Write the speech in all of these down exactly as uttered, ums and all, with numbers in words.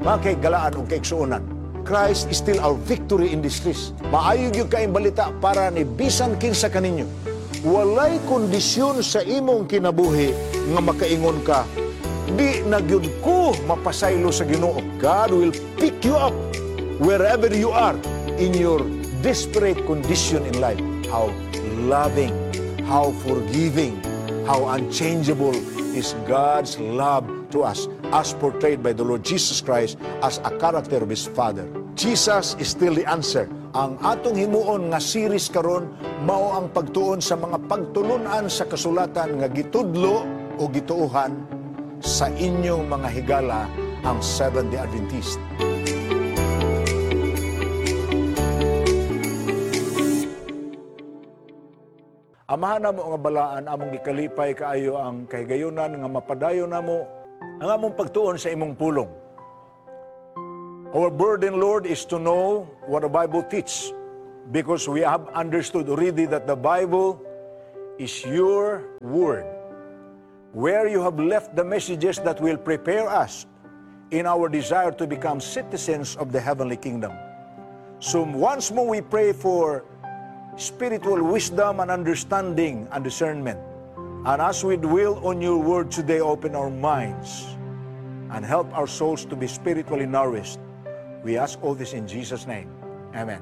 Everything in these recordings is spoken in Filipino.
Mga kay galaan o kaigsuunan, Christ is still our victory in this race. Maayo yung kaing balita para ni bisan kinsa kaninyo. Walay kondisyon sa imong kinabuhi nga makaingon ka, di nagyud ko mapasaylo sa Ginoo. God will pick you up wherever you are in your desperate condition in life. How loving, how forgiving, how unchangeable is God's love to us as portrayed by the Lord Jesus Christ as a character of His Father. Jesus is still the answer. Ang atong himuon nga series karon mao ang pagtuon sa mga pagtulunan sa kasulatan nga gitudlo o gituuhan sa inyong mga higala ang Seventh-day Adventist. Amahan na mo nga balaan, among gikalipay kaayo ang kahigayunan nga mapadayon na mo ang among pagtuon sa imong pulong. Our burden, Lord, is to know what the Bible teaches, because we have understood already that the Bible is your word, where you have left the messages that will prepare us in our desire to become citizens of the heavenly kingdom. So once more we pray for spiritual wisdom and understanding and discernment. And as we dwell on your word today, open our minds and help our souls to be spiritually nourished. We ask all this in Jesus' name. Amen.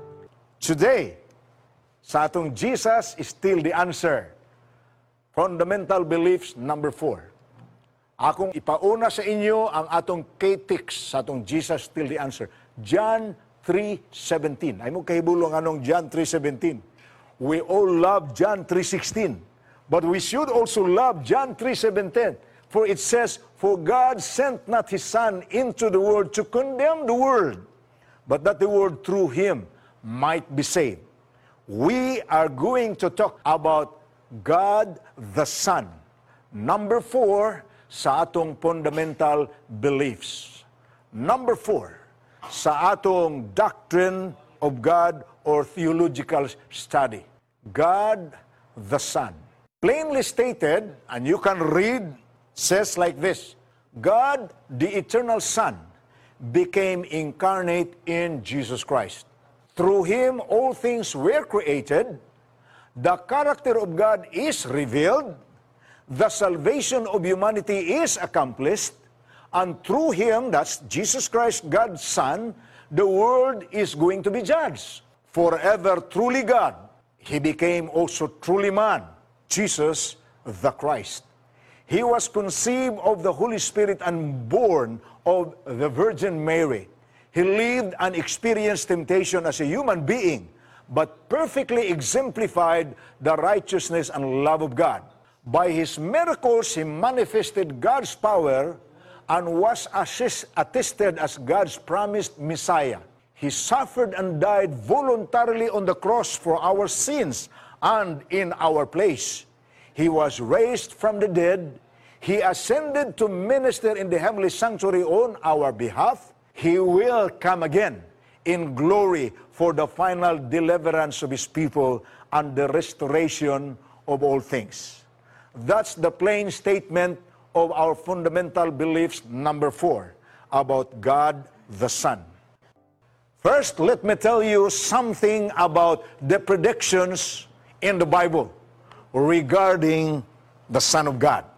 Today, sa atong Jesus is still the answer. Fundamental beliefs number four. Akong ipauna sa inyo ang atong K-T I C sa atong Jesus still the answer. John three seventeen. Ay mo kahibulong anong John three seventeen. We all love John three sixteen. But we should also love John three seventeen. For it says, for God sent not His Son into the world to condemn the world, but that the world through Him might be saved. We are going to talk about God the Son. Number four sa atong fundamental beliefs. Number four sa atong doctrine of God or theological study. God the Son. Plainly stated, and you can read, says like this, God, the eternal Son, became incarnate in Jesus Christ. Through Him, all things were created. The character of God is revealed. The salvation of humanity is accomplished. And through Him, that's Jesus Christ, God's Son, the world is going to be judged. Forever truly God, He became also truly man, Jesus the Christ. He was conceived of the Holy Spirit and born of the Virgin Mary. He lived and experienced temptation as a human being, but perfectly exemplified the righteousness and love of God. By His miracles, He manifested God's power and was assist, attested as God's promised Messiah. He suffered and died voluntarily on the cross for our sins and in our place. He was raised from the dead. He ascended to minister in the heavenly sanctuary on our behalf. He will come again in glory for the final deliverance of His people and the restoration of all things. That's the plain statement of our fundamental beliefs, number four, about God the Son. First, let me tell you something about the predictions in the Bible regarding the Son of God.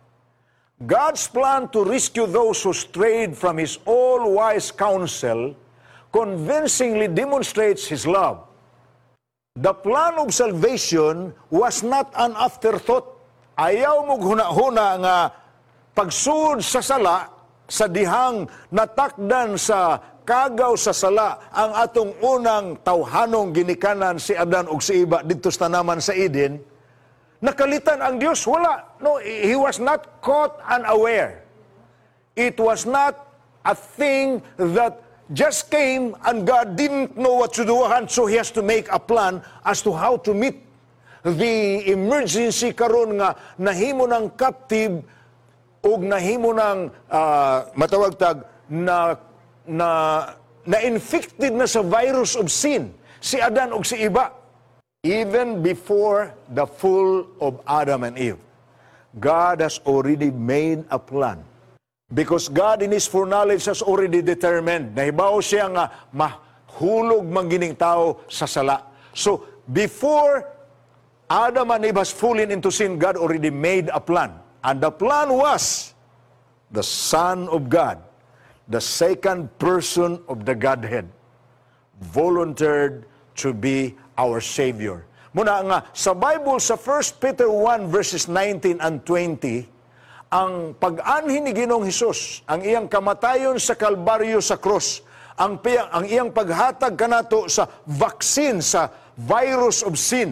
God's plan to rescue those who strayed from His all-wise counsel convincingly demonstrates His love. The plan of salvation was not an afterthought. Ayaw mo huna-huna nga pagsud sa sala, sa dihang natakdan sa kagaw sa sala, ang atong unang tawhanong ginikanan si Adan ug si Eva dito sa tanaman sa Eden, nakalitan ang Diyos? Wala. No, He was not caught unaware. It was not a thing that just came and God didn't know what to do, and so He has to make a plan as to how to meet the emergency karon nga nahimo ng captive ug nahimo ng uh, matawag tag na na na-infected na sa virus of sin si Adan ug si Eva. Even before the fall of Adam and Eve, God has already made a plan Because God in His foreknowledge has already determined, nahibaw siya nga mahulog magining tao sa sala. So, before Adam and Eve has fallen into sin, God already made a plan. And the plan was the Son of God, the second person of the Godhead, volunteered to be our Savior. Muna nga, sa Bible, sa First Peter one verses nineteen and twenty, ang pag-anhin ni Ginoong Hesus, ang iyang kamatayon sa Kalbaryo sa krus, ang, ang iyang paghatag kanato sa vaccine sa virus of sin,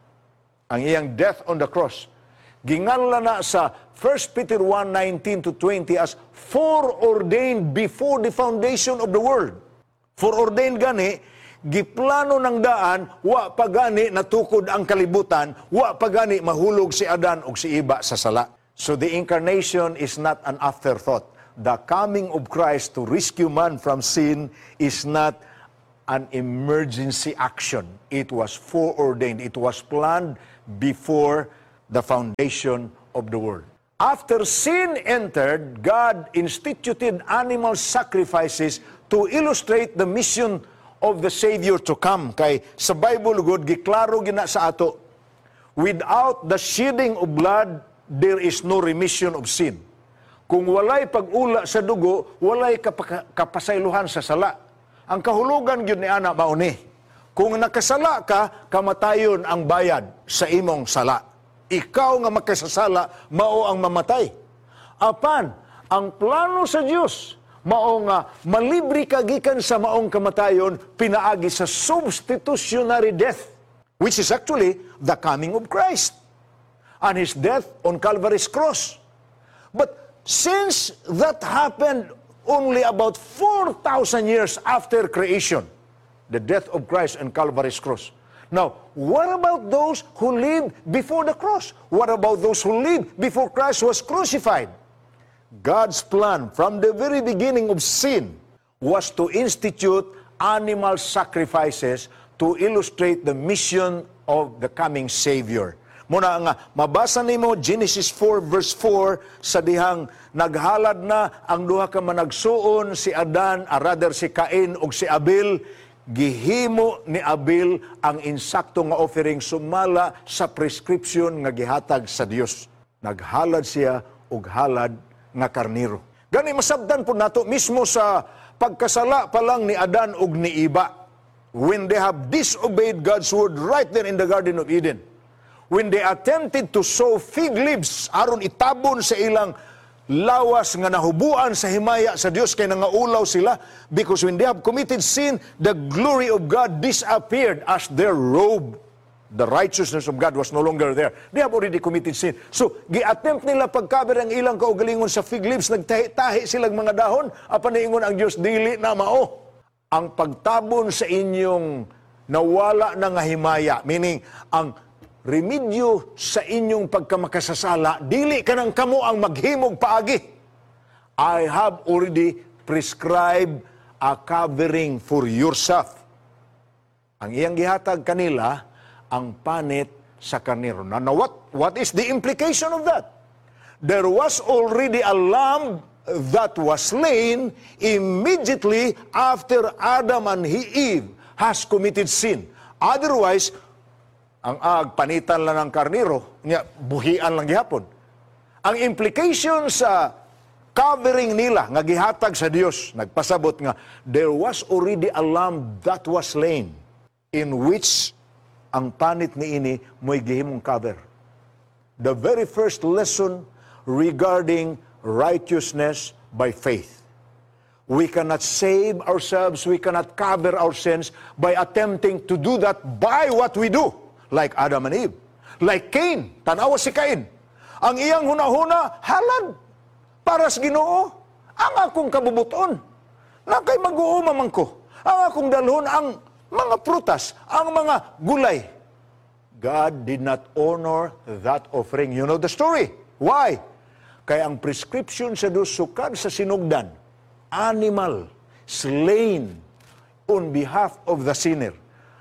ang iyang death on the cross, ginganla na sa First Peter one nineteen to twenty as foreordained before the foundation of the world. Foreordained gani, giplano ng daan, wa pagani natukod ang kalibutan, wa pagani mahulog si Adan o si Iba sa sala. So the incarnation is not an afterthought. The coming of Christ to rescue man from sin is not an emergency action. It was foreordained. It was planned before the foundation of the world. After sin entered, God instituted animal sacrifices to illustrate the mission of the Savior to come. Kay sa Bible, God, giklaro gina sa ato, without the shedding of blood, there is no remission of sin. Kung walay pag-ula sa dugo, walay kap- kapasaylohan sa sala. Ang kahulugan yun ni Ana mauni. Kung nakasala ka, kamatayon ang bayad sa imong sala. Ikaw nga makasasala, mao ang mamatay. Apan, ang plano sa Diyos, mao nga malibre ka gikan sa maong kamatayon, pinaagi sa substitutionary death, which is actually the coming of Christ and His death on Calvary's cross. But since that happened only about four thousand years after creation, the death of Christ on Calvary's cross. Now, what about those who lived before the cross? What about those who lived before Christ was crucified? God's plan from the very beginning of sin was to institute animal sacrifices to illustrate the mission of the coming Savior. Muna nga, mabasa nimo Genesis four verse four, sa dihang naghalad na ang duha ka managsuon, si Adan, or rather si Cain ug si Abel, gihimo ni Abel ang insakto nga offering sumala sa prescription nga gihatag sa Dios. Naghalad siya og halad nga karniro. Gani masabdan po nato mismo sa pagkasala pa lang ni Adan ug ni Iba, when they have disobeyed God's word right there in the Garden of Eden. When they attempted to sow fig leaves aron itabon sa ilang lawas nga nahubuan sa himaya sa Dios, kay nangaulaw sila, because when they have committed sin, the glory of God disappeared as their robe. The righteousness of God was no longer there. They have already committed sin. So, gi-attempt nila pagkaber ang ilang kaugalingon sa fig leaves, nagtahi-tahi silang mga dahon, apan niingon ang Dios, dili na mao. Ang pagtabon sa inyong nawala na nga himaya, meaning ang remedyo sa inyong pagkamakasasala, dili ka nang kamo ang maghimog paagi. I have already prescribed a covering for yourself. Ang iyang gihatag kanila, ang panit sa karniro. Now, now what, what is the implication of that? There was already a lamb that was slain immediately after Adam and Eve has committed sin. Otherwise, ang ag, panitan lang ng karniro, niya, buhian lang gihapon. Ang implication sa covering nila, nga gihatag sa Dios, nagpasabot nga, there was already a lamb that was slain, in which ang panit ni ini mo'y gihimong cover. The very first lesson regarding righteousness by faith. We cannot save ourselves, we cannot cover our sins by attempting to do that by what we do. Like Adam and Eve. Like Cain. Tanawa si Cain. Ang iyang hunahuna, halad. Para sa Ginoo. Ang akong kabubuton. Nakay mag-uuma man ko. Ang akong dalhon, ang mga prutas, ang mga gulay. God did not honor that offering. You know the story. Why? Kaya ang prescription sa Diyos sukad sa sinugdan. Animal. Slain on behalf of the sinner.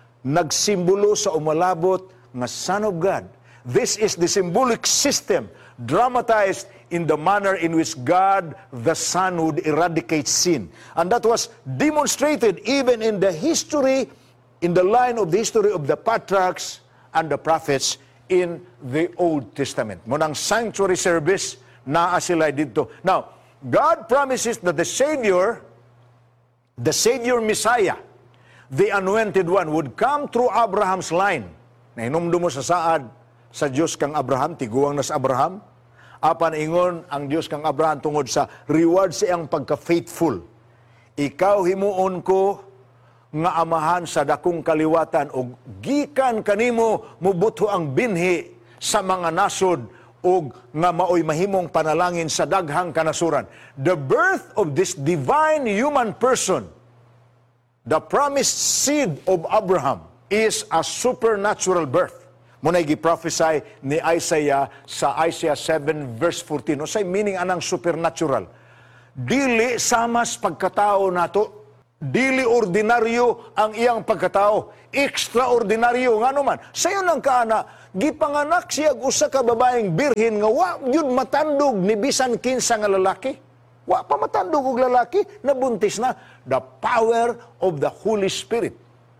Nagsimbolo sa umalabot nga Son of God. This is the symbolic system dramatized in the manner in which God the Son would eradicate sin. And that was demonstrated even in the history, in the line of the history of the patriarchs and the prophets in the Old Testament. Munang sanctuary service, naa sila dito. Now, God promises that the Savior, the Savior Messiah, the Anointed One, would come through Abraham's line. Nahinumdum mo sa saad, sa Diyos kang Abraham, tiguang na sa Abraham. Apan ingon ang Diyos kang Abraham tungod sa reward sa iyang pagka-faithful. Ikaw himuon ko nga amahan sa dakong kaliwatan o gikan kanimo mubuto ang binhi sa mga nasod o nga maoy mahimong panalangin sa daghang kanasuran. The birth of this divine human person, the promised seed of Abraham, is a supernatural birth. Muna'y gi-prophesy ni Isaiah sa Isaiah seven verse fourteen. O say meaning anang supernatural. Dili samas pagkatao nato, dili ordinaryo ang iyang pagkatao, extraordinaryo nga naman. Sayo nang kaana, gipanganak siya usa ka babaeng birhen nga wa yun matandog ni bisan kinsa nga lalaki. Wa pa matandog og lalaki, nabuntis na. The power of the Holy Spirit.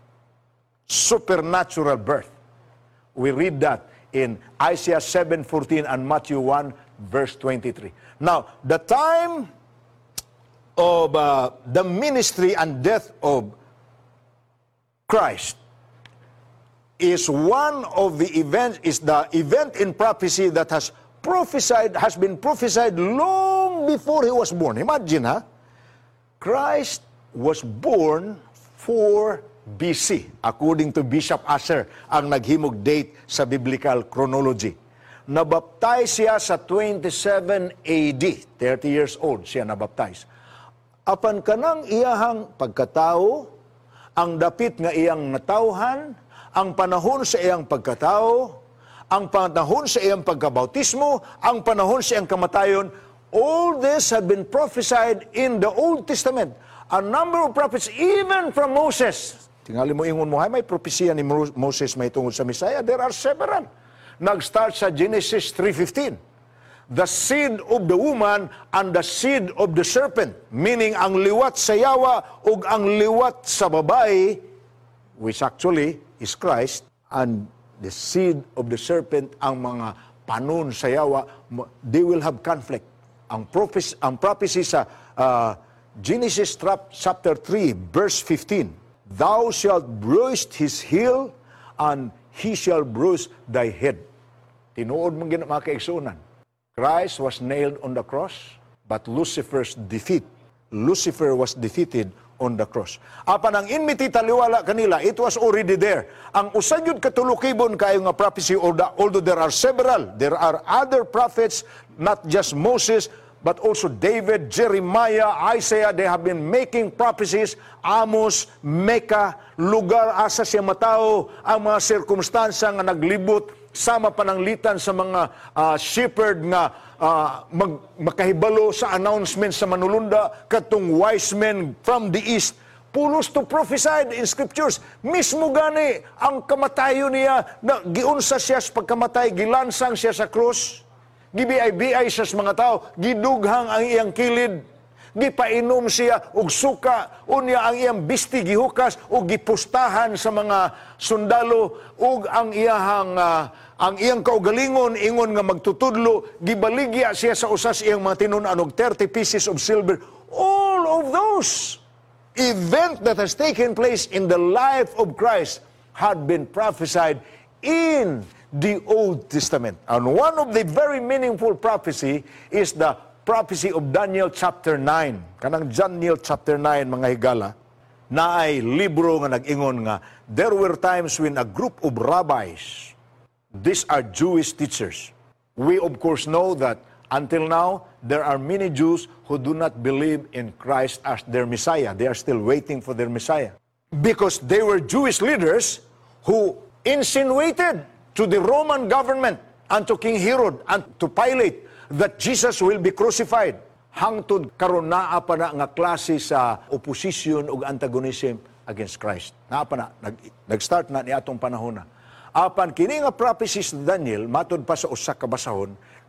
Supernatural birth. We read that in Isaiah seven fourteen and Matthew one verse twenty-three. Now, the time of uh, the ministry and death of Christ is one of the events, is the event in prophecy that has prophesied, has been prophesied long before he was born. Imagine, ha? Christ was born for B C, according to Bishop Asher, ang naghimog date sa biblical chronology. Nabaptize siya sa twenty-seven A D, thirty years old siya nabaptize. Apan kanang iyahang pagkatao, ang dapit nga iyang natawhan, ang panahon sa iyang pagkatao, ang panahon sa iyang pagkabautismo, ang panahon sa iyang kamatayon, all this had been prophesied in the Old Testament. A number of prophets, even from Moses. Tingali mo ingon mo, hay may propesya ni Moses may tungod sa Messiah. There are several. Nag-start sa Genesis three fifteen. The seed of the woman and the seed of the serpent. Meaning, ang liwat sa yawa ug ang liwat sa babae, which actually is Christ, and the seed of the serpent, ang mga panon sa yawa, they will have conflict. Ang prophecy, ang prophecy sa uh, Genesis chapter three, verse fifteen. Thou shalt bruise his heel, and he shall bruise thy head. Tinuod mong gina mga kaigsunan. Christ was nailed on the cross, but Lucifer's defeat, Lucifer was defeated on the cross. Apan ang enmity taliwala kanila, it was already there. Ang usagyod katulukibon kayo nga prophecy, although there are several, there are other prophets, not just Moses, but also David, Jeremiah, Isaiah, they have been making prophecies. Amos, Mecca, lugar asa siya matao, ang mga sirkumstansya nga naglibot, sama pananglitan sa mga uh, shepherd nga uh, mag, makahibalo sa announcement sa manulunda, katong wise men from the east, pulos to prophesied in scriptures. Mismo gani, ang kamatayo niya, na giunsa siya sa pagkamatay, gilansang siya sa krus, gibiay-biay siya sa mga tao, gidughang ang iyang kilid, gipainom siya og suka, unya ang iyang bisti gihukas og gipustahan sa mga sundalo, ug ang iyang uh, ang iyang kaugalingon ingon nga magtutudlo, gibaligya siya sa usas iyang mga tinun-an og thirty pieces of silver. All of those event that has taken place in the life of Christ had been prophesied in the Old Testament. And one of the very meaningful prophecy is the prophecy of Daniel chapter nine. Kanang Daniel chapter nine, mga higala, na ay libro nga nag-ingon nga, there were times when a group of rabbis, these are Jewish teachers. We of course know that until now, there are many Jews who do not believe in Christ as their Messiah. They are still waiting for their Messiah. Because they were Jewish leaders who insinuated to the Roman government and to King Herod and to Pilate that Jesus will be crucified. Hangtod karon naa pa na nga klase sa opposition ug antagonism against Christ. Naa pa na, nag, nag-start na ni atong panahon na. Apan kini nga prophecies ni Daniel, matod pa sa usa ka basahon,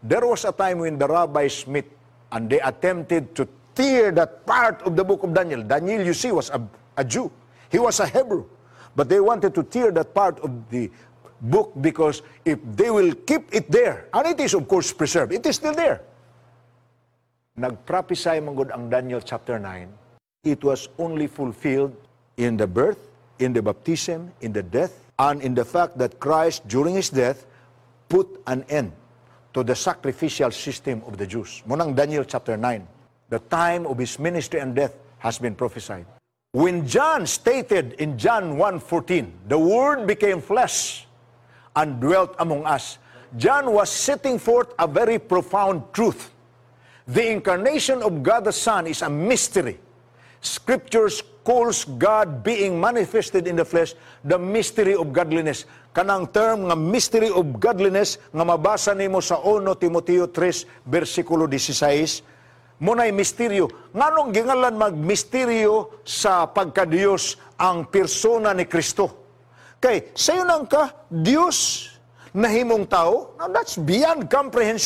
There was a time when the rabbis met and they attempted to tear that part of the book of Daniel. Daniel, you see, was a, a Jew. He was a Hebrew. But they wanted to tear that part of the book because if they will keep it there, and it is of course preserved, it is still there. Nagprophesy manggod ang Daniel chapter nine. It was only fulfilled in the birth, in the baptism, in the death, and in the fact that Christ, during His death, put an end to the sacrificial system of the Jews. Munang Daniel chapter nine. The time of His ministry and death has been prophesied. When John stated in John one fourteen, the Word became flesh and dwelt among us, John was setting forth a very profound truth. The incarnation of God the Son is a mystery. Scriptures calls God being manifested in the flesh the mystery of godliness. Kanang term nga mystery of godliness nga mabasa nimo sa First Timoteo three versikulo sixteen, munay misteryo. Nganong gingalan magmisteryo sa pagkadiyos ang persona ni Kristo? Kay sayo nang ka Dios nahimong tao? Now that's beyond comprehension.